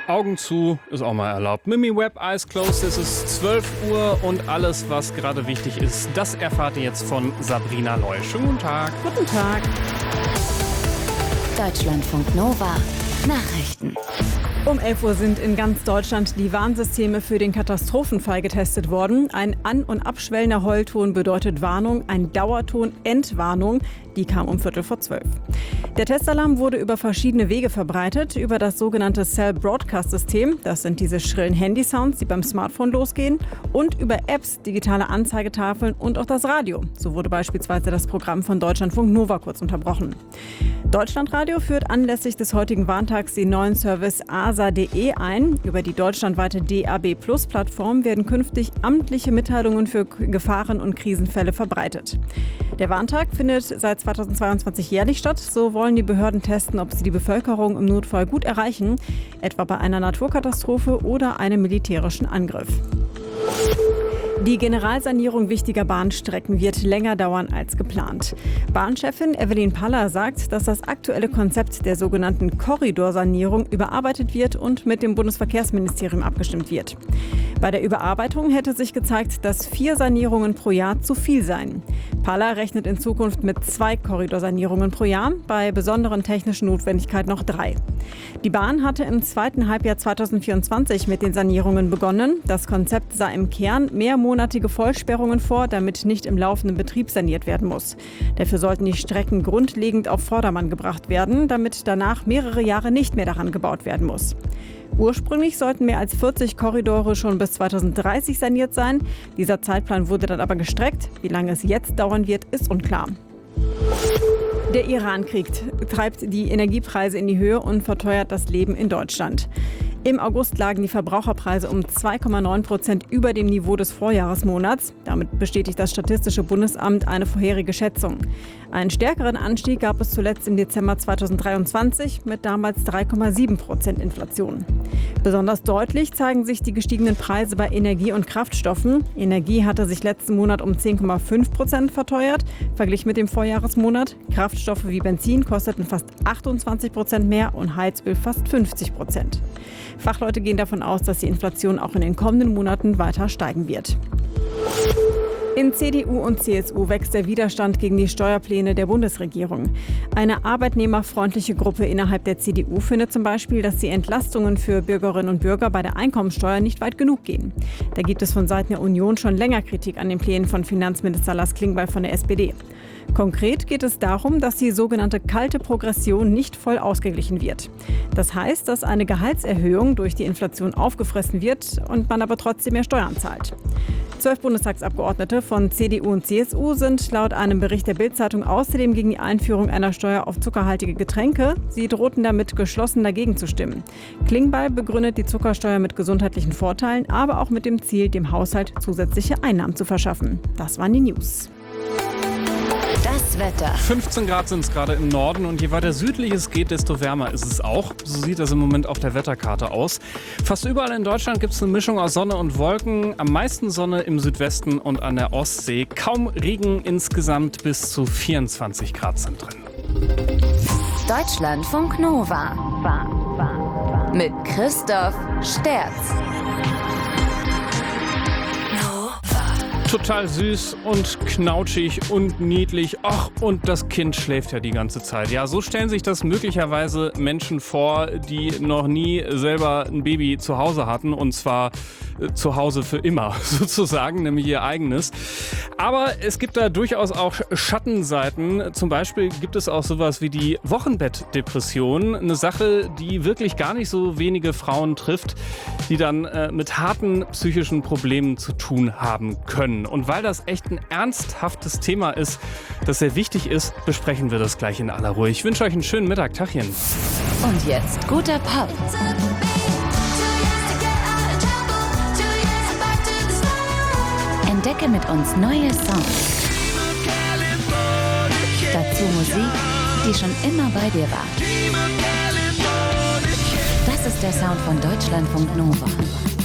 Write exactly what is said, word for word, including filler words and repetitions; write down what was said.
Augen zu ist auch mal erlaubt. Mimi Webb, Eyes Closed, es ist zwölf Uhr und alles, was gerade wichtig ist, das erfahrt ihr jetzt von Sabrina Loy. Schönen guten Tag. Guten Tag. Deutschlandfunk Nova. Nachrichten. Um elf Uhr sind in ganz Deutschland die Warnsysteme für den Katastrophenfall getestet worden. Ein an- und abschwellender Heulton bedeutet Warnung, ein Dauerton Entwarnung. Die kam um Viertel vor zwölf. Der Testalarm wurde über verschiedene Wege verbreitet, über das sogenannte Cell Broadcast System, das sind diese schrillen Handysounds, die beim Smartphone losgehen, und über Apps, digitale Anzeigetafeln und auch das Radio. So wurde beispielsweise das Programm von Deutschlandfunk Nova kurz unterbrochen. Deutschlandradio führt anlässlich des heutigen Warntags den neuen Service A S A punkt de ein. Über die deutschlandweite D A B Plus Plattform werden künftig amtliche Mitteilungen für Gefahren und Krisenfälle verbreitet. Der Warntag findet seit zweitausendzweiundzwanzig jährlich statt. So wollen die Behörden testen, ob sie die Bevölkerung im Notfall gut erreichen, etwa bei einer Naturkatastrophe oder einem militärischen Angriff. Die Generalsanierung wichtiger Bahnstrecken wird länger dauern als geplant. Bahnchefin Evelyn Paller sagt, dass das aktuelle Konzept der sogenannten Korridorsanierung überarbeitet wird und mit dem Bundesverkehrsministerium abgestimmt wird. Bei der Überarbeitung hätte sich gezeigt, dass vier Sanierungen pro Jahr zu viel seien. Paller rechnet in Zukunft mit zwei Korridorsanierungen pro Jahr, bei besonderen technischen Notwendigkeit noch drei. Die Bahn hatte im zweiten Halbjahr zweitausendvierundzwanzig mit den Sanierungen begonnen. Das Konzept sah im Kern mehrmonatige Vollsperrungen vor, damit nicht im laufenden Betrieb saniert werden muss. Dafür sollten die Strecken grundlegend auf Vordermann gebracht werden, damit danach mehrere Jahre nicht mehr daran gebaut werden muss. Ursprünglich sollten mehr als vierzig Korridore schon bis zweitausenddreißig saniert sein. Dieser Zeitplan wurde dann aber gestreckt. Wie lange es jetzt dauern wird, ist unklar. Der Irankrieg treibt die Energiepreise in die Höhe und verteuert das Leben in Deutschland. Im August lagen die Verbraucherpreise um zwei Komma neun Prozent über dem Niveau des Vorjahresmonats. Damit bestätigt das Statistische Bundesamt eine vorherige Schätzung. Einen stärkeren Anstieg gab es zuletzt im Dezember zweitausenddreiundzwanzig mit damals drei Komma sieben Prozent Inflation. Besonders deutlich zeigen sich die gestiegenen Preise bei Energie und Kraftstoffen. Energie hatte sich letzten Monat um zehn Komma fünf Prozent verteuert, verglichen mit dem Vorjahresmonat. Kraftstoffe wie Benzin kosteten fast achtundzwanzig Prozent mehr und Heizöl fast fünfzig Prozent. Fachleute gehen davon aus, dass die Inflation auch in den kommenden Monaten weiter steigen wird. In C D U und C S U wächst der Widerstand gegen die Steuerpläne der Bundesregierung. Eine arbeitnehmerfreundliche Gruppe innerhalb der C D U findet zum Beispiel, dass die Entlastungen für Bürgerinnen und Bürger bei der Einkommensteuer nicht weit genug gehen. Da gibt es von Seiten der Union schon länger Kritik an den Plänen von Finanzminister Lars Klingbeil von der S P D. Konkret geht es darum, dass die sogenannte kalte Progression nicht voll ausgeglichen wird. Das heißt, dass eine Gehaltserhöhung durch die Inflation aufgefressen wird und man aber trotzdem mehr Steuern zahlt. Zwölf Bundestagsabgeordnete von C D U und C S U sind laut einem Bericht der Bild-Zeitung außerdem gegen die Einführung einer Steuer auf zuckerhaltige Getränke. Sie drohten damit, geschlossen dagegen zu stimmen. Klingbeil begründet die Zuckersteuer mit gesundheitlichen Vorteilen, aber auch mit dem Ziel, dem Haushalt zusätzliche Einnahmen zu verschaffen. Das waren die News. Das Wetter. fünfzehn Grad sind es gerade im Norden und je weiter südlich es geht, desto wärmer ist es auch. So sieht das im Moment auf der Wetterkarte aus. Fast überall in Deutschland gibt es eine Mischung aus Sonne und Wolken. Am meisten Sonne im Südwesten und an der Ostsee. Kaum Regen, insgesamt bis zu vierundzwanzig Grad sind drin. Deutschlandfunk Nova. Mit Christoph Sterz. Total süß und knautschig und niedlich. Ach, und das Kind schläft ja die ganze Zeit. Ja, so stellen sich das möglicherweise Menschen vor, die noch nie selber ein Baby zu Hause hatten. Und zwar äh, zu Hause für immer, sozusagen, nämlich ihr eigenes. Aber es gibt da durchaus auch Schattenseiten. Zum Beispiel gibt es auch sowas wie die Wochenbettdepression. Eine Sache, die wirklich gar nicht so wenige Frauen trifft, die dann äh, mit harten psychischen Problemen zu tun haben können. Und weil das echt ein ernsthaftes Thema ist, das sehr wichtig ist, besprechen wir das gleich in aller Ruhe. Ich wünsche euch einen schönen Mittag. Tachchen. Und jetzt guter Pop. Entdecke mit uns neue Songs. Dazu Musik, die schon immer bei dir war. Das ist der Sound von Deutschlandfunk Nova.